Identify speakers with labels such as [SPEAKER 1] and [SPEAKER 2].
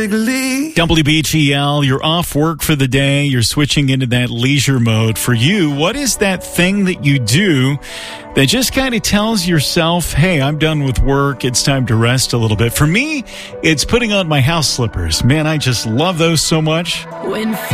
[SPEAKER 1] WBGL, you're off work for the day. You're switching into that leisure mode. For you, what is that thing that you do that just kind of tells yourself, hey, I'm done with work. It's time to rest a little bit. For me, it's putting on my house slippers. Man, I just love those so much.